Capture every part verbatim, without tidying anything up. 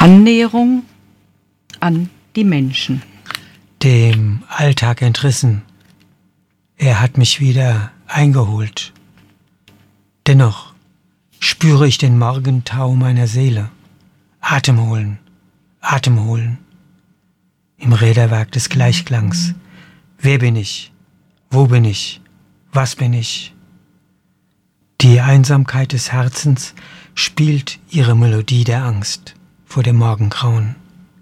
Annäherung an die Menschen. Dem Alltag entrissen. Er hat mich wieder eingeholt. Dennoch spüre ich den Morgentau meiner Seele. Atem holen, Atem holen. Im Räderwerk des Gleichklangs. Wer bin ich? Wo bin ich? Was bin ich? Die Einsamkeit des Herzens spielt ihre Melodie der Angst vor dem Morgengrauen.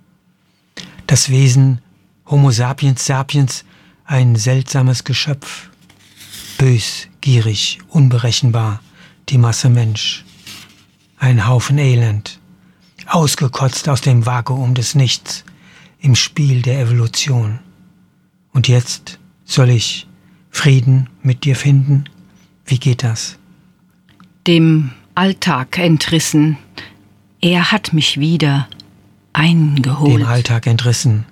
Das Wesen Homo sapiens sapiens, ein seltsames Geschöpf. Bös, gierig, unberechenbar, die Masse Mensch. Ein Haufen Elend, ausgekotzt aus dem Vakuum des Nichts, im Spiel der Evolution. Und jetzt soll ich Frieden mit dir finden? Wie geht das? Dem Alltag entrissen. Er hat mich wieder eingeholt. Dem Alltag entrissen.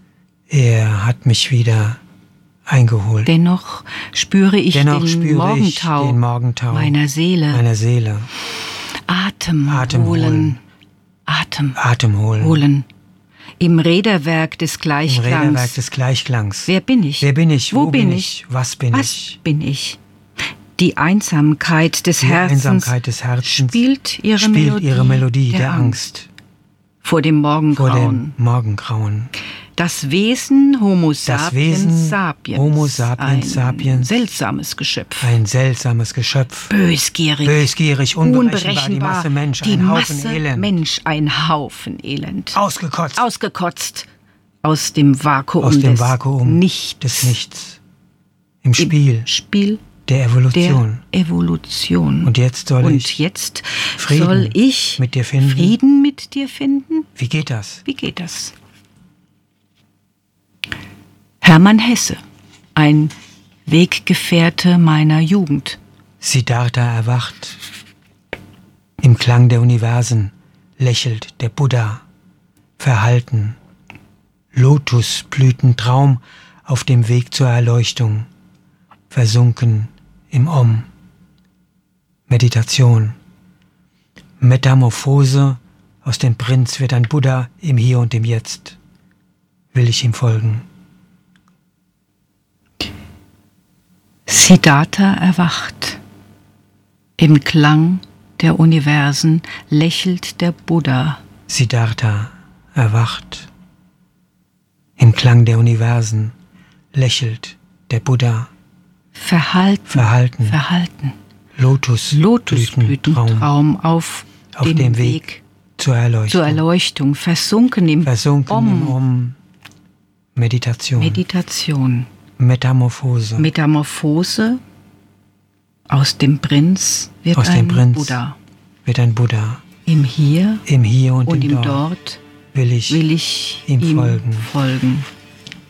Er hat mich wieder eingeholt. Dennoch spüre ich, Dennoch den, spüre Morgentau ich den Morgentau meiner Seele. Meiner Seele. Atem, Atem holen. holen. Atem, Atem holen. holen. Im Räderwerk des Gleichklangs. Im Räderwerk des Gleichklangs. Wer bin ich? Wer bin ich? Wo, Wo bin bin ich? ich? Was bin Was ich? bin ich? Die Einsamkeit des Die Herzens, Einsamkeit des Herzens spielt, ihre, spielt Melodie ihre Melodie der, der Angst. Vor dem Morgengrauen. Vor dem Morgengrauen. Das Wesen Homo sapiens Das Wesen sapiens. Homo sapiens ein sapiens. seltsames Geschöpf. Ein seltsames Geschöpf. Bösgierig. Bösgierig, unberechenbar, die unberechenbar. Masse Mensch, die ein Haufen Masse Elend. Mensch, ein Haufen Elend. Ausgekotzt. Ausgekotzt. Aus dem Vakuum, Aus dem des, Vakuum Nichts. des Nichts. Im Spiel Im Spiel der Evolution. der Evolution. Und jetzt soll Und ich jetzt Frieden soll ich mit dir finden? Frieden mit dir finden? Wie geht das? Wie geht das? Hermann Hesse, ein Weggefährte meiner Jugend. Siddhartha erwacht. Im Klang der Universen lächelt der Buddha. Verhalten. Lotusblütentraum auf dem Weg zur Erleuchtung. Versunken im Om. Meditation. Metamorphose, aus dem Prinz wird ein Buddha im Hier und im Jetzt. Will ich ihm folgen? Siddhartha erwacht. Im Klang der Universen lächelt der Buddha. Siddhartha erwacht. Im Klang der Universen lächelt der Buddha. Verhalten. Verhalten. Verhalten. Lotusblütentraum Lotusblütentraum auf, auf dem, dem Weg, Weg zur Erleuchtung. zur Erleuchtung. Versunken im Versunken Om. im Om. Meditation. Meditation. Metamorphose. Metamorphose. Aus dem Prinz wird Aus ein dem Prinz Buddha. wird ein Buddha. Im Hier Im Hier und, und im im Dort Dort will ich will ich ihm ihm folgen. folgen.